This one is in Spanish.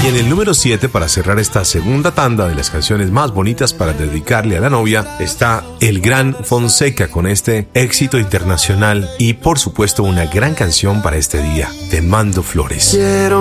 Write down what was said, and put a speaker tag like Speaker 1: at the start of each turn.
Speaker 1: Y en el número 7, para cerrar esta segunda tanda de las canciones más bonitas para dedicarle a la novia, está el gran Fonseca con este éxito internacional y por supuesto una gran canción para este día, Te mando flores.
Speaker 2: Quiero